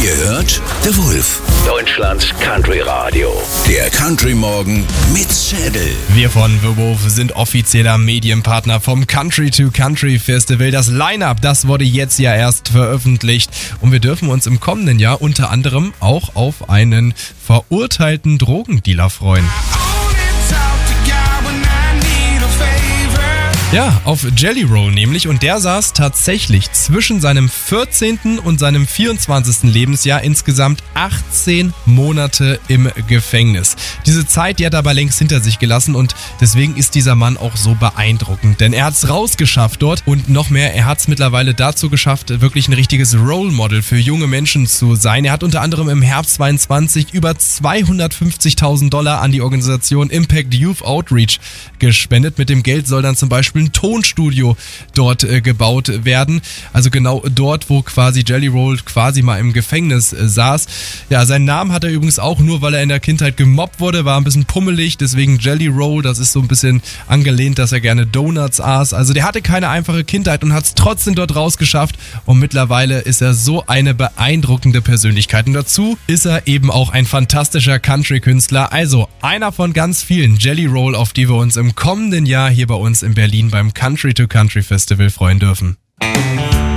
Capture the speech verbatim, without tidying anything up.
Ihr hört The Wolf, Deutschlands Country Radio. Der Country Morgen mit Schädel. Wir von The Wolf sind offizieller Medienpartner vom Country to Country Festival. Das Line-Up, das wurde jetzt ja erst veröffentlicht. Und wir dürfen uns im kommenden Jahr unter anderem auch auf einen verurteilten Drogendealer freuen. Ja, auf Jelly Roll nämlich, und der saß tatsächlich zwischen seinem vierzehnten und seinem vierundzwanzigsten Lebensjahr insgesamt achtzehn Monate im Gefängnis. Diese Zeit, die hat er aber längst hinter sich gelassen, und deswegen ist dieser Mann auch so beeindruckend, denn er hat's rausgeschafft dort, und noch mehr, er hat's mittlerweile dazu geschafft, wirklich ein richtiges Role Model für junge Menschen zu sein. Er hat unter anderem im Herbst zweiundzwanzig über zweihundertfünfzigtausend Dollar an die Organisation Impact Youth Outreach gespendet. Mit dem Geld soll dann zum Beispiel ein Tonstudio dort äh, gebaut werden. Also genau dort, wo quasi Jelly Roll quasi mal im Gefängnis äh, saß. Ja, seinen Namen hat er übrigens auch nur, weil er in der Kindheit gemobbt wurde, war ein bisschen pummelig, deswegen Jelly Roll. Das ist so ein bisschen angelehnt, dass er gerne Donuts aß. Also der hatte keine einfache Kindheit und hat es trotzdem dort rausgeschafft, und mittlerweile ist er so eine beeindruckende Persönlichkeit. Und dazu ist er eben auch ein fantastischer Country-Künstler. Also einer von ganz vielen, Jelly Roll, auf die wir uns im kommenden Jahr hier bei uns in Berlin beim Country to Country Festival freuen dürfen.